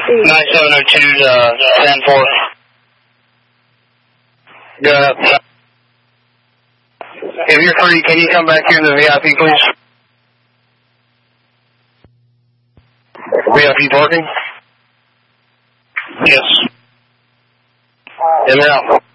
9702 10-4. Go ahead. If you're free, can you come back here to the VIP, please? VIP's working? Yes. In and out.